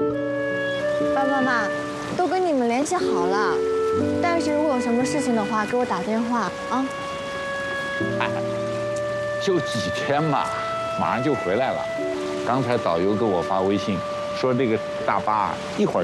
爸爸妈妈都跟你们联系好了，但是如果有什么事情的话，给我打电话啊。 哎，就几天嘛，马上就回来了。刚才导游给我发微信说这个大巴一会儿。